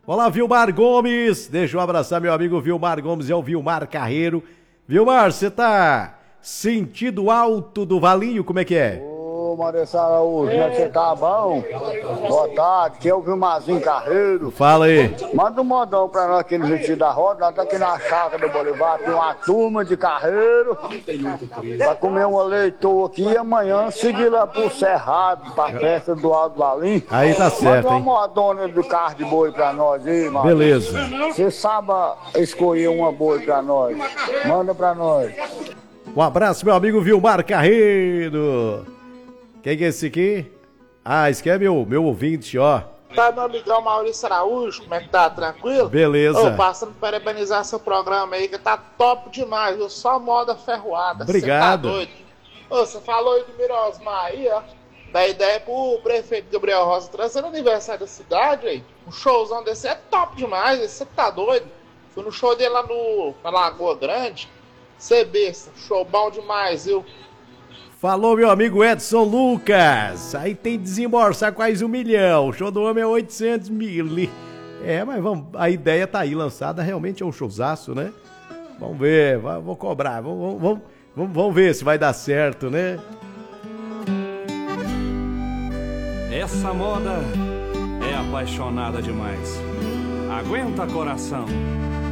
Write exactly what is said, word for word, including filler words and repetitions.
Olá, Vilmar Gomes. Deixa eu abraçar meu amigo Vilmar Gomes, é o Vilmar Carreiro. Vilmar, você tá sentido alto do Valinho, como é que é? Ô, Marcelo Araújo, como é que você tá bom? Boa tarde, aqui é o Vilmarzinho Carreiro. Fala aí. Manda um modão pra nós aqui no Retiro da Roda, nós tá aqui na chácara do Bolivar, tem uma turma de carreiro pra comer uma leitoa aqui e amanhã seguir lá pro Cerrado, pra festa do Alto Valinho. Aí tá certo, Manda uma hein? modona do carro de boi pra nós aí, mano. Beleza. Você sabe escolher uma boi pra nós, manda pra nós. Um abraço, meu amigo Vilmar Carreiro. Quem que é esse aqui? Ah, esse aqui é meu, meu ouvinte, ó. Tá, meu amigão Maurício Araújo, como é que tá? Tranquilo? Beleza. Ô, passando pra parabenizar seu programa aí, que tá top demais, viu? Só moda ferroada. Obrigado. Cê tá doido? Ô, você falou aí do Mirosmar aí, ó. Da ideia pro prefeito Gabriel Rosa trazer no aniversário da cidade, aí. Um showzão desse é top demais, você tá doido? Fui no show dele lá no, na Lagoa Grande. Cê besta, show bom demais, viu? Falou, meu amigo Edson Lucas. Aí tem que desembolsar quase um milhão. O show do homem é oitocentos mil. É, mas vamos, a ideia tá aí lançada. Realmente é um showzaço, né? Vamos ver, vou cobrar. Vamos, vamos, vamos, vamos ver se vai dar certo, né? Essa moda é apaixonada demais. Aguenta, coração.